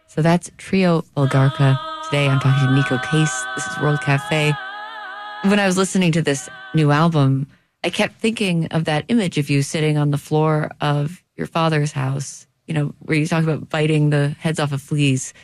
So that's Trio Bulgarka. Today I'm talking to Nico Case. This is World Cafe. When I was listening to this new album, I kept thinking of that image of you sitting on the floor of your father's house, you know, where you talk about biting the heads off of fleas.